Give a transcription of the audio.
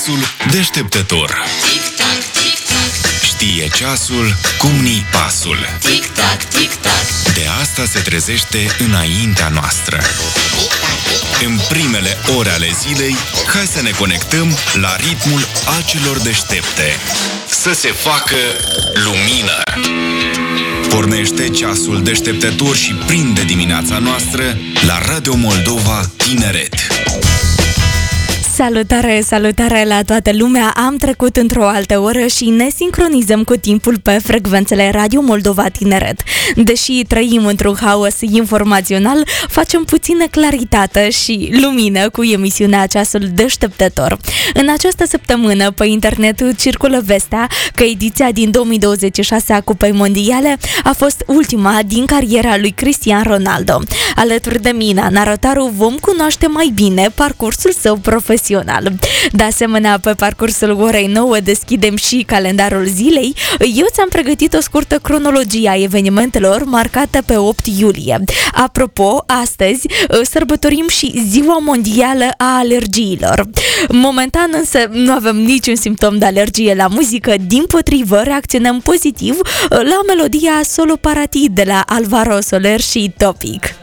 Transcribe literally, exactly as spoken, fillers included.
Ceasul deșteptător. Tic-tac, tic-tac. Știe ceasul cum ni pasul. Tic-tac, tic-tac. De asta se trezește înaintea noastră. În primele ore ale zilei, hai să ne conectăm la ritmul acelor deștepte. Să se facă lumină. Pornește Ceasul deșteptător și prinde dimineața noastră la Radio Moldova Tineret. Salutare, salutare la toată lumea! Am trecut într-o altă oră și ne sincronizăm cu timpul pe frecvențele Radio Moldova Tineret. Deși trăim într-un haos informațional, facem puțină claritate și lumină cu emisiunea Ceasul deșteptător. În această săptămână, pe internet circulă vestea că ediția din două mii douăzeci și șase a Cupei Mondiale a fost ultima din cariera lui Cristiano Ronaldo. Alături de mine, Narotaru, vom cunoaște mai bine parcursul său profesional. De asemenea, pe parcursul orei nouă deschidem și calendarul zilei. Eu ți-am pregătit o scurtă cronologie a evenimentelor marcate pe opt iulie. Apropo, astăzi sărbătorim și Ziua Mondială a Alergiilor. Momentan însă nu avem niciun simptom de alergie la muzică, dimpotrivă reacționăm pozitiv la melodia Solo para ti de la Alvaro Soler și Topic.